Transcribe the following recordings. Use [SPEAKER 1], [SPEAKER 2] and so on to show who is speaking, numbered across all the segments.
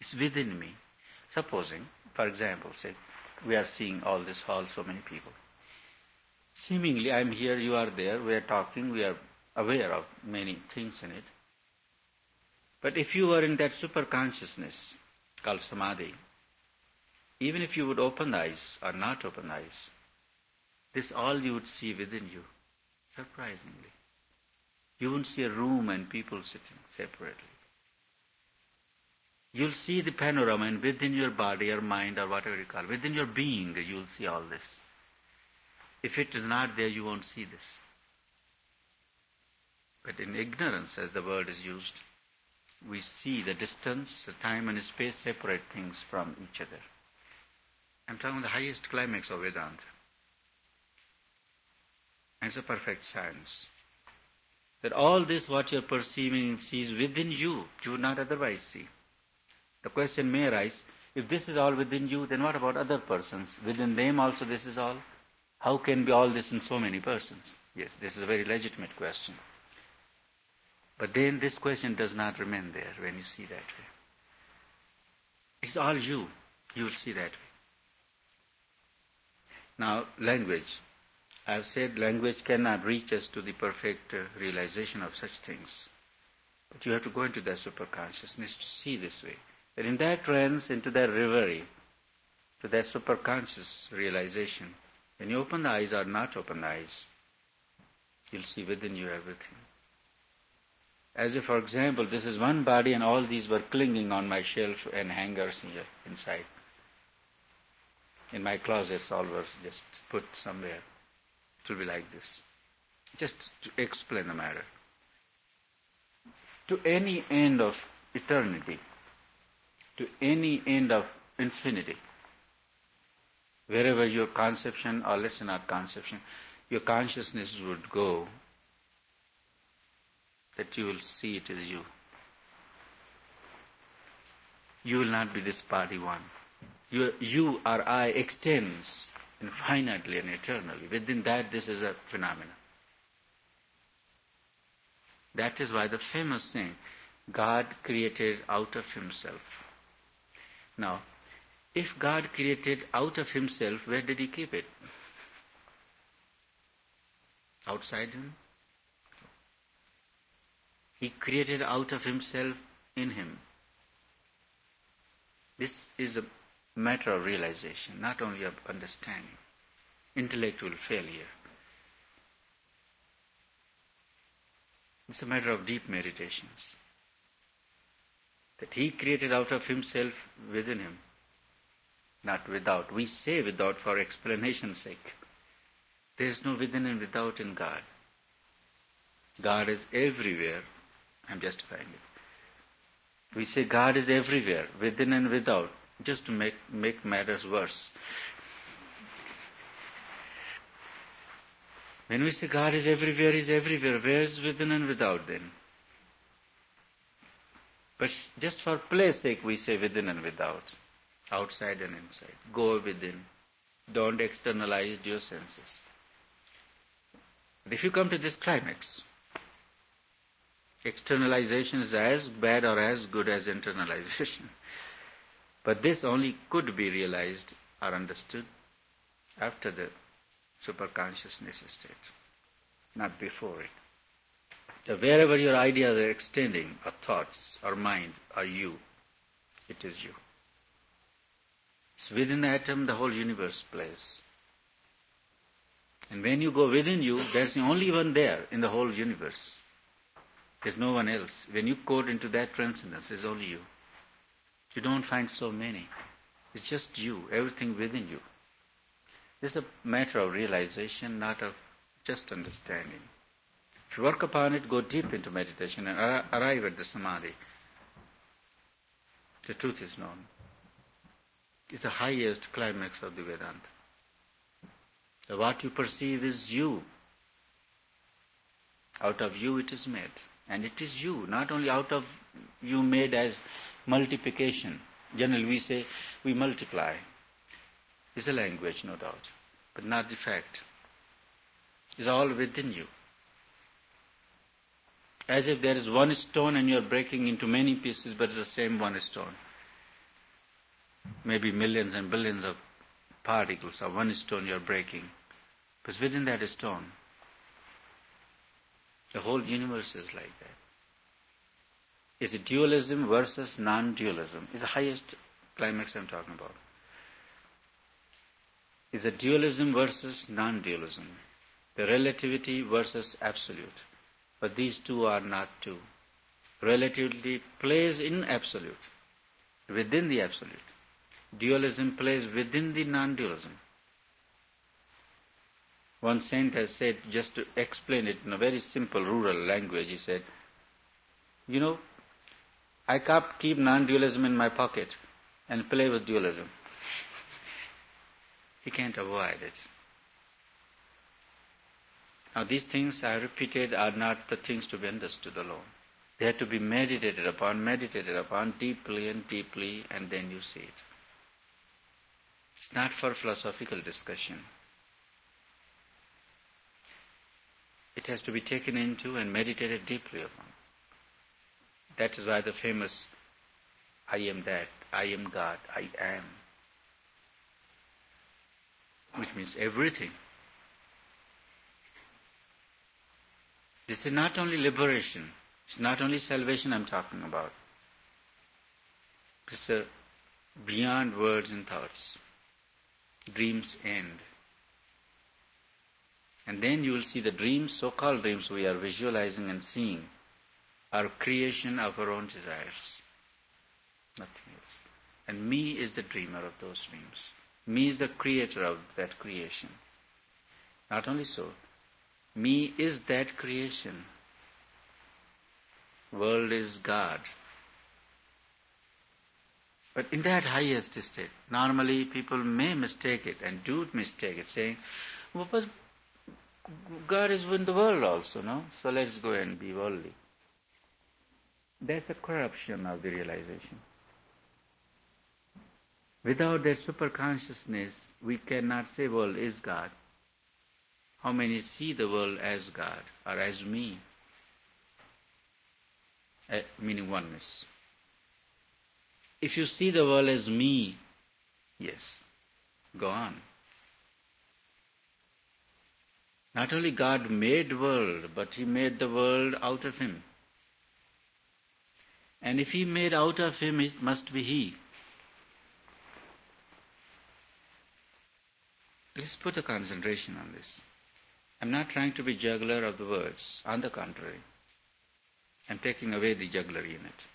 [SPEAKER 1] It's within me. Supposing, for example, say, we are seeing all this hall, so many people. Seemingly, I'm here, you are there, we are talking, we are aware of many things in it. But if you were in that super consciousness called samadhi, even if you would open the eyes or not open the eyes, this all you would see within you, surprisingly. You wouldn't see a room and people sitting separately. You'll see the panorama, and within your body or mind or whatever you call it, within your being, you'll see all this. If it is not there, you won't see this. But in ignorance, as the word is used, we see the distance, the time and space separate things from each other. I'm talking about the highest climax of Vedanta. And it's a perfect science. That all this what you're perceiving sees within you would not otherwise see. The question may arise, if this is all within you, then what about other persons? Within them also this is all? How can be all this in so many persons? Yes, this is a very legitimate question. But then this question does not remain there when you see that way. It's all you. You will see that way. Now, language. I have said language cannot reach us to the perfect realization of such things. But you have to go into that superconsciousness to see this way. That in that trance, into that reverie, to that superconscious realization, when you open the eyes or not open the eyes, you'll see within you everything. As if, for example, this is one body and all these were clinging on my shelf and hangers here inside. In my closets, all were just put somewhere. It will be like this. Just to explain the matter. To any end of eternity, to any end of infinity, wherever your conception, or let's say not conception, your consciousness would go, that you will see it as you. You will not be this party one. You or I extends infinitely and eternally. Within that, this is a phenomenon. That is why the famous saying, God created out of himself. Now, if God created out of himself, where did he keep it? Outside him? He created out of himself in him. This is a matter of realization, not only of understanding. Intellectual failure. It's a matter of deep meditations. That he created out of himself within him, not without. We say without for explanation's sake. There is no within and without in God. God is everywhere. I'm justifying it. We say God is everywhere, within and without, just to make matters worse. When we say God is everywhere, He's everywhere. Where is within and without then? But just for play's sake we say within and without, outside and inside. Go within. Don't externalize your senses. But if you come to this climax, externalization is as bad or as good as internalization. But this only could be realized or understood after the superconsciousness state, not before it. So wherever your ideas are extending, or thoughts, or mind, or you, it is you. So within the atom, the whole universe plays. And when you go within you, there's the only one there in the whole universe. There's no one else. When you go into that transcendence, it's only you. You don't find so many. It's just you, everything within you. This is a matter of realization, not of just understanding. If you work upon it, go deep into meditation and arrive at the samadhi, the truth is known. It's the highest climax of the Vedanta. So what you perceive is you. Out of you it is made. And it is you, not only out of you made as multiplication. Generally we say we multiply. It's a language, no doubt, but not the fact. It's all within you. As if there is one stone and you are breaking into many pieces, but it's the same one stone. maybe millions and billions of particles of one stone you're breaking. But within that stone, the whole universe is like that. It's a dualism versus non-dualism. It's the highest climax I'm talking about. It's a dualism versus non-dualism. The relativity versus absolute. But these two are not two. Relativity plays in absolute, within the absolute. Dualism plays within the non-dualism. One saint has said, just to explain it in a very simple rural language, he said, I keep non-dualism in my pocket and play with dualism. He can't avoid it. Now these things I repeated are not the things to be understood alone. They have to be meditated upon deeply, and then you see it. It's not for philosophical discussion. It has to be taken into and meditated deeply upon. That is why the famous I am that, I am God, I am, which means everything. This is not only liberation, it's not only salvation I'm talking about. It's beyond words and thoughts. Dreams end. And then you will see the dreams, so-called dreams we are visualizing and seeing, are creation of our own desires. Nothing else. And me is the dreamer of those dreams. Me is the creator of that creation. Not only so, me is that creation. World is God. But in that highest state, normally people may mistake it and do mistake it, saying, well, but God is in the world also, no? So let's go and be worldly. That's a corruption of the realization. Without that superconsciousness, we cannot say world is God. How many see the world as God or as me? Meaning oneness. If you see the world as me, yes, go on. Not only God made the world, but He made the world out of Him. And if He made out of Him, it must be He. Let's put a concentration on this. I'm not trying to be juggler of the words. On the contrary, I'm taking away the jugglery in it.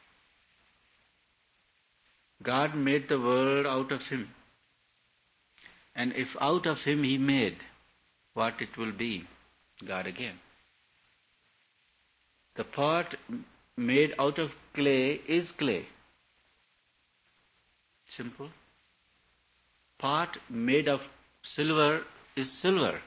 [SPEAKER 1] God made the world out of Him. And if out of Him He made, what it will be? God again. The pot made out of clay is clay. Simple. Pot made of silver is silver.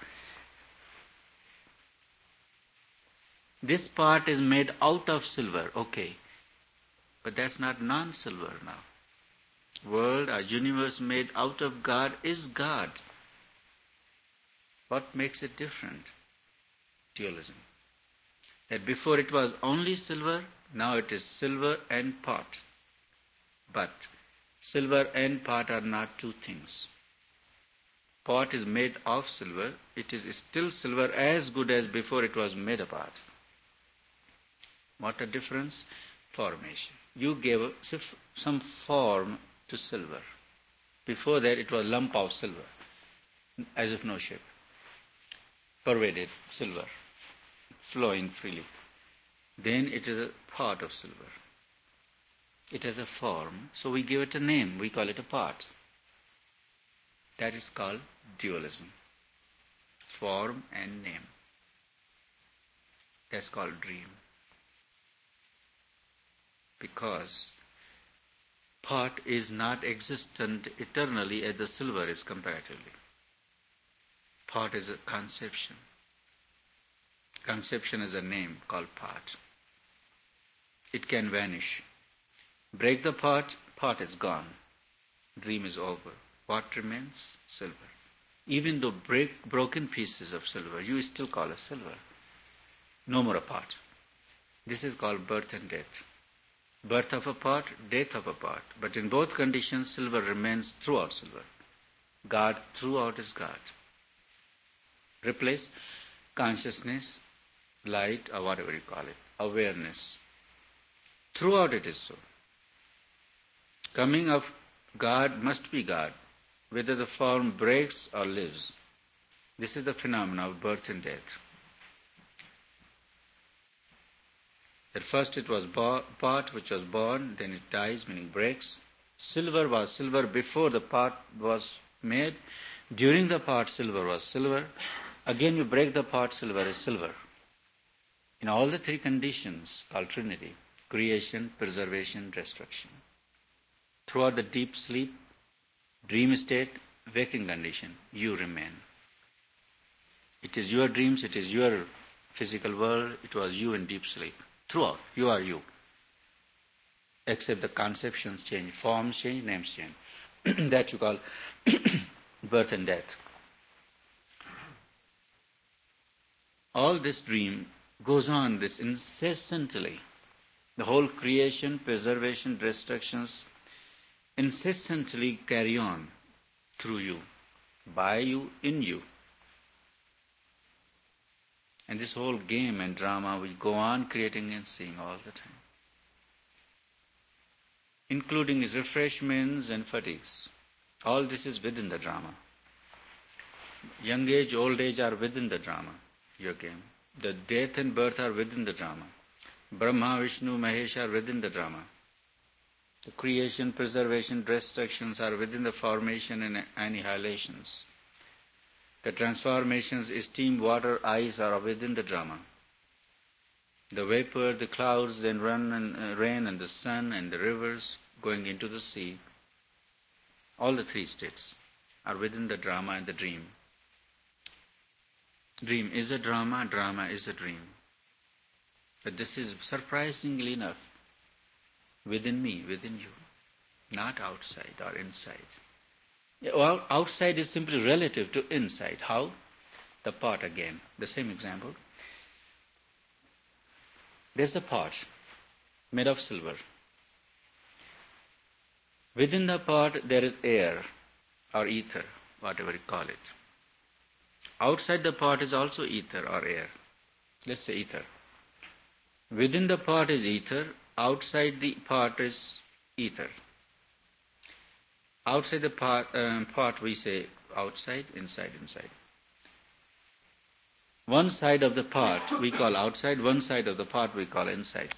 [SPEAKER 1] This pot is made out of silver, okay. But that's not non-silver now. World or universe made out of God is God. What makes it different? Dualism. That before it was only silver, now it is silver and pot. But silver and pot are not two things. Pot is made of silver, it is still silver as good as before it was made apart. What a difference? Formation. You gave some form to silver. Before that it was a lump of silver, as if no shape. Pervaded silver, flowing freely. Then it is a pot of silver. It has a form, so we give it a name, we call it a pot. That is called dualism. Form and name. That's called dream. Because pot is not existent eternally as the silver is comparatively. Pot is a conception. Conception is a name called pot. It can vanish. Break the pot, pot is gone. Dream is over. What remains? Silver. Even though broken pieces of silver, you still call it silver. No more a pot. This is called birth and death. Birth of a pot, death of a pot. But in both conditions, silver remains throughout silver. God throughout is God. Replace consciousness, light, or whatever you call it, awareness. Throughout it is so. Coming of God must be God, whether the form breaks or lives. This is the phenomena of birth and death. At first it was pot which was born, then it dies, meaning breaks. Silver was silver before the pot was made. During the pot, silver was silver. Again you break the pot, silver is silver. In all the three conditions called Trinity, creation, preservation, destruction. Throughout the deep sleep, dream state, waking condition, you remain. It is your dreams, it is your physical world, it was you in deep sleep. Throughout, you are you. Except the conceptions change, forms change, names change. That you call birth and death. All this dream goes on this incessantly. The whole creation, preservation, destructions incessantly carry on through you, by you, in you. And this whole game and drama will go on creating and seeing all the time, including his refreshments and fatigues. All this is within the drama. Young age, old age are within the drama, your game. The death and birth are within the drama. Brahma, Vishnu, Mahesh are within the drama. The creation, preservation, destructions are within the formation and annihilations. The transformations, steam, water, ice are within the drama. The vapor, the clouds, then rain and the sun and the rivers going into the sea, all the three states are within the drama and the dream. Dream is a drama, drama is a dream. But this is surprisingly enough within me, within you, not outside or inside. Well, outside is simply relative to inside. How? The pot again, the same example. There's a pot made of silver. Within the pot there is air or ether, whatever you call it. Outside the pot is also ether or air. Let's say ether. Within the pot is ether, outside the pot is ether. Outside the pot we say outside, inside, inside. One side of the pot we call outside, one side of the pot we call inside.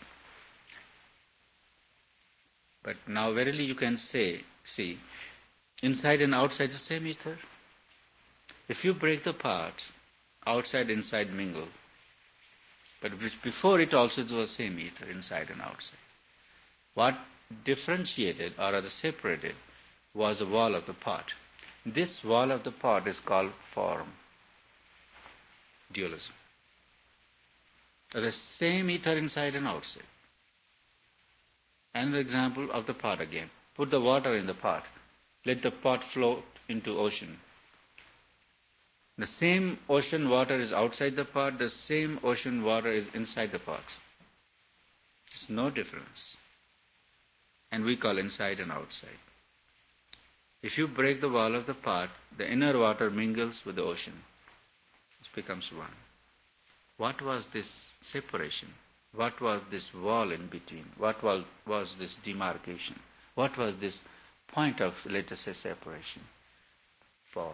[SPEAKER 1] But now verily you can say, see, inside and outside the same ether. If you break the pot, outside, inside mingle. But before it also it was the same ether, inside and outside. What differentiated or rather separated was the wall of the pot. This wall of the pot is called form. Dualism. The same ether inside and outside. Another example of the pot again. Put the water in the pot. Let the pot float into ocean. The same ocean water is outside the pot, the same ocean water is inside the pot. There's no difference. And we call inside and outside. If you break the wall of the pot, the inner water mingles with the ocean. It becomes one. What was this separation? What was this wall in between? What was this demarcation? What was this point of, let us say, separation? Form.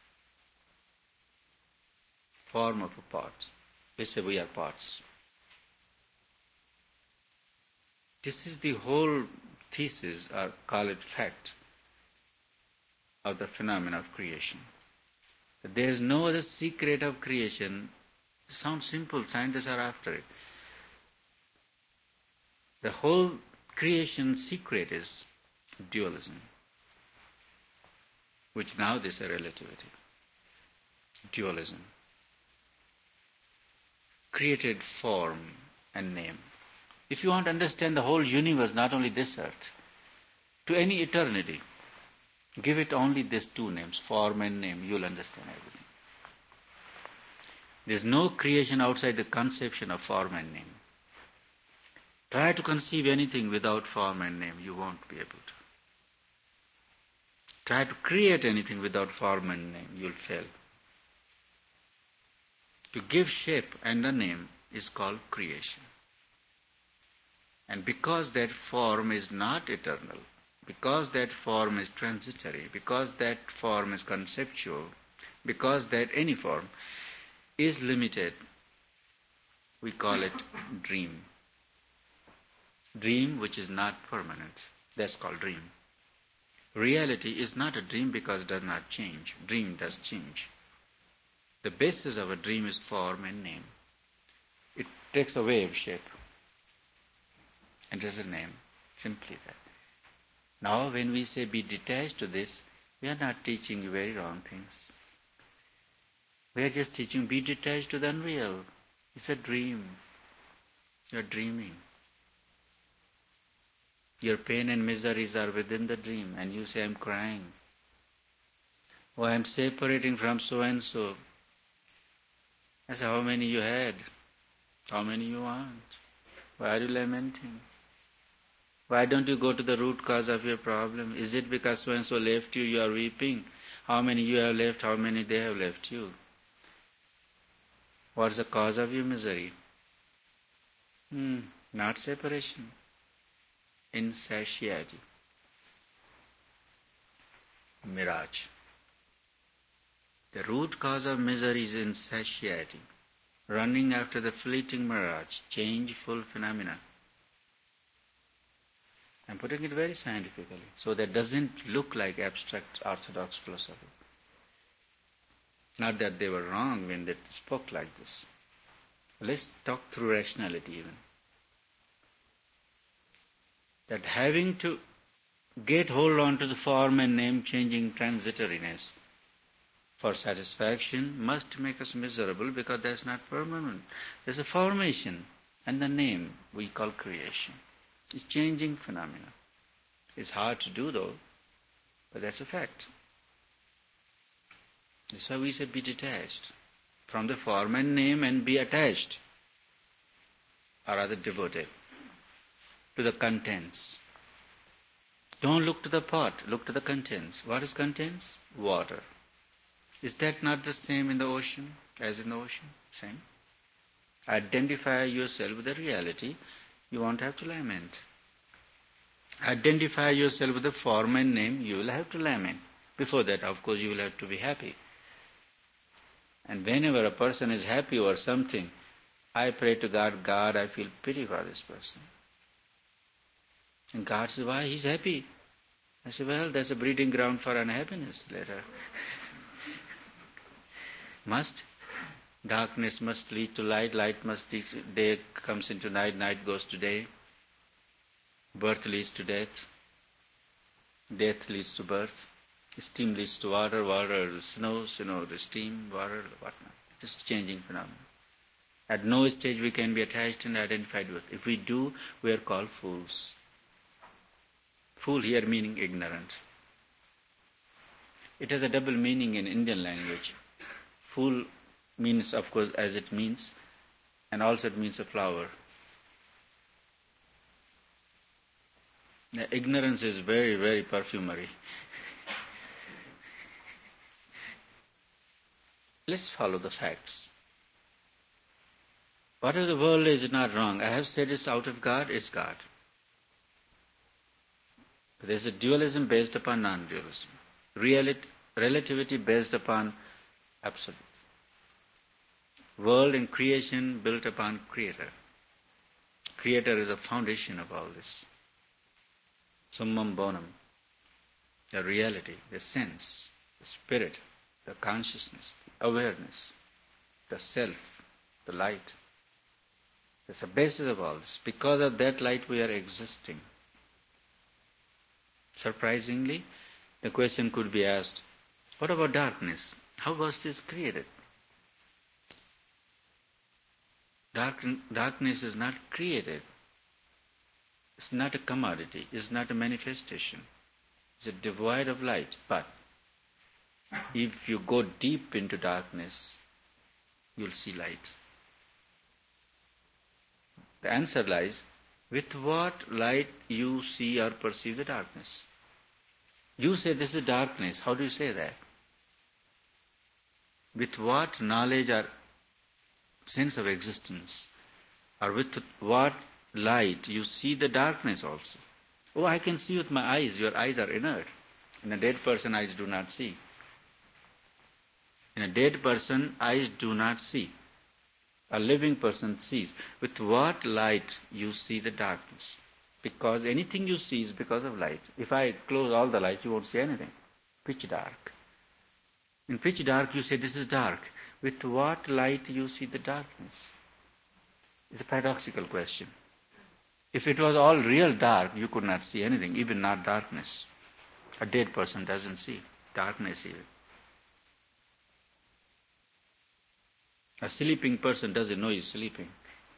[SPEAKER 1] Form of a pot. We say we are pots. This is the whole thesis, or call it fact, of the phenomena of creation. There is no other secret of creation. It sounds simple, scientists are after it. The whole creation secret is dualism, which now this is a relativity. Dualism. Created form and name. If you want to understand the whole universe, not only this earth, to any eternity, give it only these two names, form and name, you'll understand everything. There's no creation outside the conception of form and name. Try to conceive anything without form and name, you won't be able to. Try to create anything without form and name, you'll fail. To give shape and a name is called creation. And because that form is not eternal, because that form is transitory, because that form is conceptual, because that any form is limited, we call it dream. Dream which is not permanent, that's called dream. Reality is not a dream because it does not change. Dream does change. The basis of a dream is form and name. It takes a wave shape and there's a name, simply that. Now when we say be detached to this, we are not teaching you very wrong things. We are just teaching be detached to the unreal. It's a dream. You are dreaming. Your pain and miseries are within the dream and you say, I'm crying. Oh, I'm separating from so and so. I say, how many you had? How many you want? Why are you lamenting? Why don't you go to the root cause of your problem? Is it because so and so left you, you are weeping? How many you have left, how many they have left you? What's the cause of your misery? Not separation. Insatiety. Mirage. The root cause of misery is insatiety. Running after the fleeting mirage, changeful phenomena. I'm putting it very scientifically, so that doesn't look like abstract orthodox philosophy. Not that they were wrong when they spoke like this. Let's talk through rationality even. That having to get hold on to the form and name changing transitoriness for satisfaction must make us miserable because that's not permanent. There's a formation and the name we call creation. It's changing phenomena. It's hard to do though, but that's a fact. That's why we say be detached from the form and name and be attached, or rather devoted, to the contents. Don't look to the pot, look to the contents. What is contents? Water. Is that not the same in the ocean as in the ocean? Same. Identify yourself with the reality, you won't have to lament. Identify yourself with the form and name, you will have to lament. Before that, of course, you will have to be happy. And whenever a person is happy over something, I pray to God, God, I feel pity for this person. And God says, why? He's happy. I say, well, that's a breeding ground for unhappiness later. Must. Darkness must lead to light, light must lead to day, comes into night, night goes to day. Birth leads to death. Death leads to birth. Steam leads to water, water to snow, snow to steam, water, whatnot. Just changing phenomena. At no stage we can be attached and identified with. If we do, we are called fools. Fool here meaning ignorant. It has a double meaning in Indian language. Fool means, of course, as it means, and also it means a flower. Now, ignorance is very, very perfumery. Let's follow the facts. Whatever the world is not wrong. I have said it's out of God, it's God. There's a dualism based upon non-dualism. Relativity based upon absolute. World and creation built upon Creator. Creator is the foundation of all this. Summum bonum. The reality, the sense, the spirit, the consciousness, the awareness, the self, the light. That's the basis of all this. Because of that light we are existing. Surprisingly, the question could be asked, what about darkness? How was this created? Darkness is not created. It's not a commodity. It's not a manifestation. It's devoid of light. But if you go deep into darkness, you'll see light. The answer lies With what light you see or perceive the darkness. You say this is darkness. How do you say that? With what knowledge or sense of existence, or with what light you see the darkness also? Oh, I can see with my eyes. Your eyes are inert. In a dead person, eyes do not see. In a dead person, eyes do not see. A living person sees. With what light you see the darkness? Because anything you see is because of light. If I close all the lights, you won't see anything. Pitch dark. In pitch dark, you say this is dark. With what light you see the darkness? It's a paradoxical question. If it was all real dark, you could not see anything, even not darkness. A dead person doesn't see darkness even. A sleeping person doesn't know he's sleeping.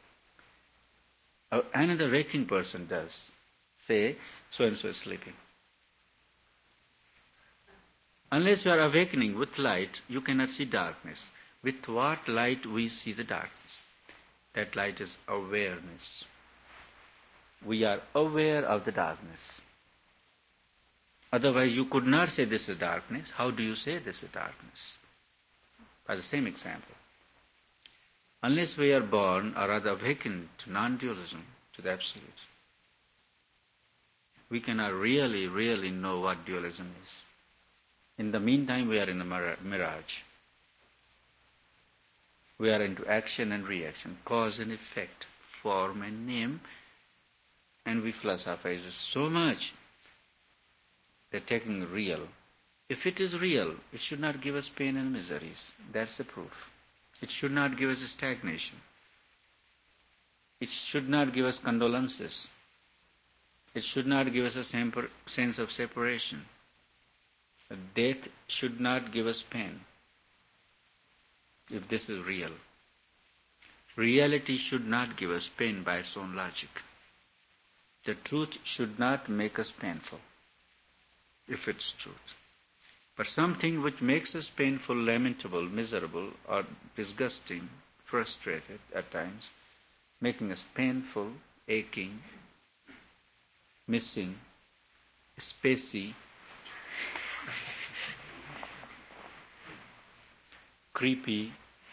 [SPEAKER 1] Another waking person does. Say, so-and-so is sleeping. Unless you are awakening with light, you cannot see darkness. With what light we see the darkness? That light is awareness. We are aware of the darkness. Otherwise, you could not say this is darkness. How do you say this is darkness? By the same example. Unless we are born or rather awakened to non-dualism, to the Absolute, we cannot really know what dualism is. In the meantime, we are in a mirage. We are into action and reaction, cause and effect, form and name, and we philosophize so much that taking real. If it is real, it should not give us pain and miseries. That's the proof. It should not give us stagnation. It should not give us condolences. It should not give us a sense of separation. Death should not give us pain, if this is real. Reality should not give us pain by its own logic. The truth should not make us painful, if it's truth. But something which makes us painful, lamentable, miserable, or disgusting, frustrated at times, making us painful, aching, missing, spacey, creepy,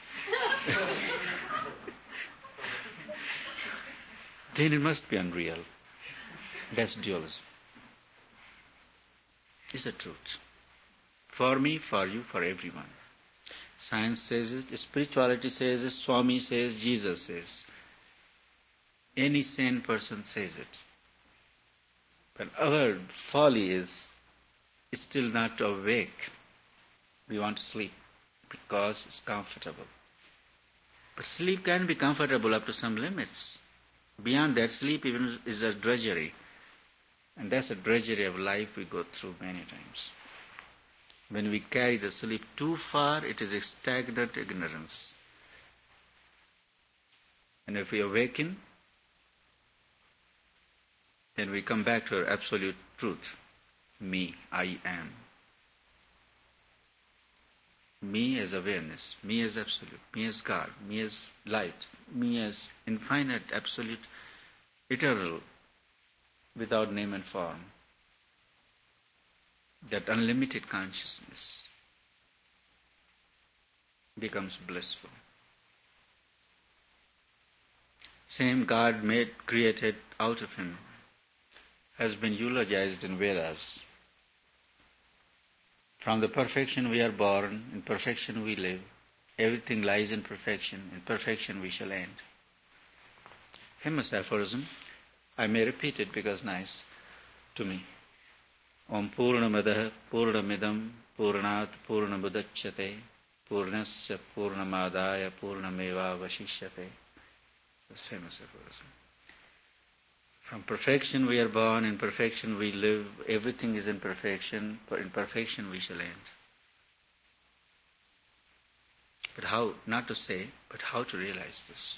[SPEAKER 1] then it must be unreal. That's dualism. It's the truth. For me, for you, for everyone. Science says it, spirituality says it, Swami says, Jesus says. Any sane person says it. But our folly is still not to awake. We want to sleep because it's comfortable. But sleep can be comfortable up to some limits. Beyond that, sleep even is a drudgery. And that's a drudgery of life we go through many times. When we carry the sleep too far, it is a stagnant ignorance. And if we awaken, then we come back to our absolute truth. Me, I am. Me as awareness, me as absolute, me as God, me as light, me as infinite, absolute, eternal, without name and form. That unlimited consciousness becomes blissful. Same God created out of him has been eulogized in Vedas. From the perfection we are born, in perfection we live. Everything lies in perfection we shall end. Famous aphorism. I may repeat it because nice to me. Om Purnamadah Purnamidam Purnat Purnamudachyate Purnasya Purnamadaya Purnameva Vashishyate. That's famous aphorism. From perfection we are born, in perfection we live, everything is in perfection we shall end. But how, not to say, but how to realize this?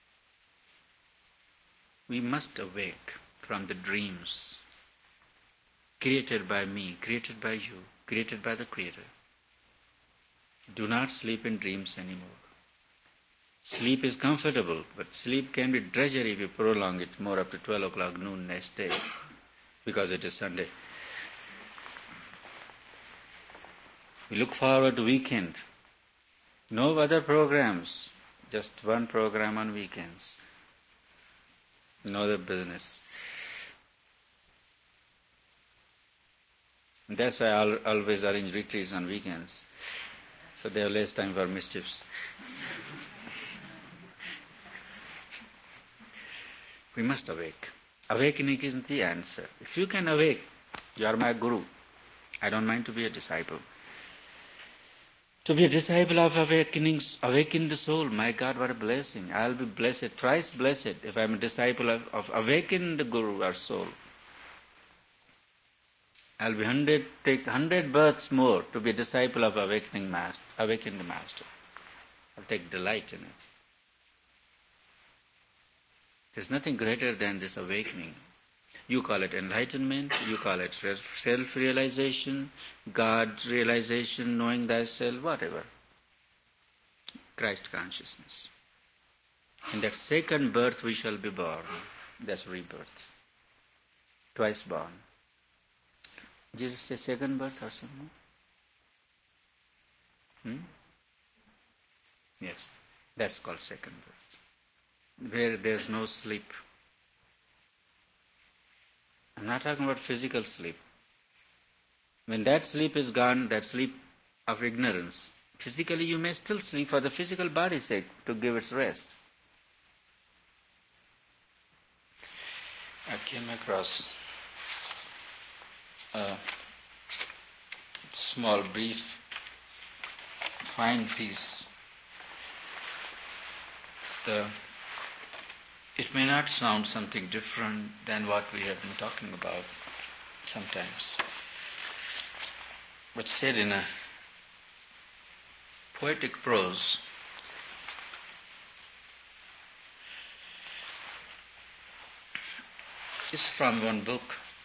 [SPEAKER 1] We must awake from the dreams created by me, created by you, created by the Creator. Do not sleep in dreams anymore. Sleep is comfortable, but sleep can be drudgery if you prolong it more up to 12 o'clock noon next day, because it is Sunday. We look forward to weekend. No other programs, just one program on weekends. No other business. That's why I always arrange retreats on weekends, so they have less time for mischiefs. We must awake. Awakening isn't the answer. If you can awake, you are my guru. I don't mind to be a disciple. To be a disciple of awakenings, awaken the soul. My God, what a blessing. I'll be blessed, twice blessed, if I'm a disciple of awaken the guru or soul. I'll be take 100 births more to be a disciple of awaken the master. I'll take delight in it. There's nothing greater than this awakening. You call it enlightenment, you call it self-realization, God's realization, knowing thyself, whatever. Christ consciousness. In that second birth we shall be born. That's rebirth. Twice born. Jesus said second birth or something? Yes, that's called second birth. Where there's no sleep. I'm not talking about physical sleep. When that sleep is gone, that sleep of ignorance, physically you may still sleep for the physical body's sake, to give its rest. I came across a small, brief, fine piece. It may not sound something different than what we have been talking about sometimes, but said in a poetic prose. It's from one book.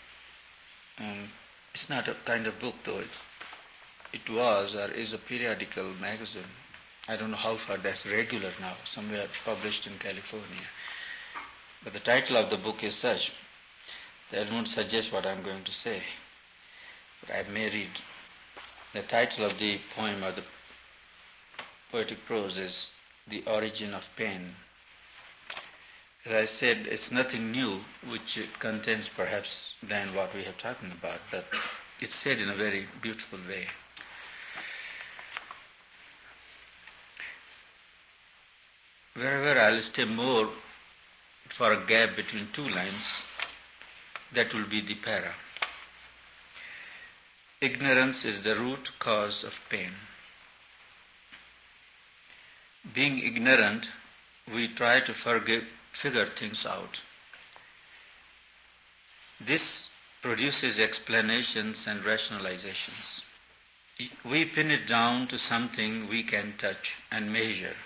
[SPEAKER 1] It's not a kind of book though. It was or is a periodical magazine. I don't know how far that's regular now, somewhere published in California. But the title of the book is such that won't suggest what I'm going to say. But I may read. The title of the poem or the poetic prose is The Origin of Pain. As I said, it's nothing new which it contains perhaps than what we have talking about, but it's said in a very beautiful way. Wherever I'll stay more for a gap between two lines, that will be the para. Ignorance is the root cause of pain. Being ignorant, we try to figure things out. This produces explanations and rationalizations. We pin it down to something we can touch and measure.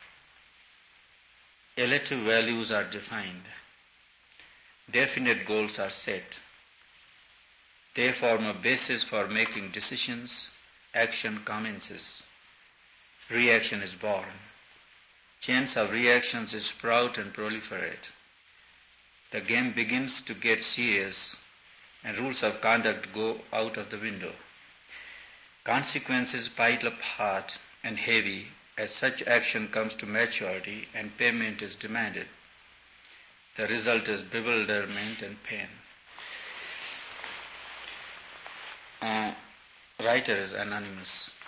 [SPEAKER 1] Relative values are defined. Definite goals are set. They form a basis for making decisions. Action commences. Reaction is born. Chains of reactions sprout and proliferate. The game begins to get serious and rules of conduct go out of the window. Consequences pile up hard and heavy as such action comes to maturity and payment is demanded. The result is bewilderment and pain. Writer is anonymous.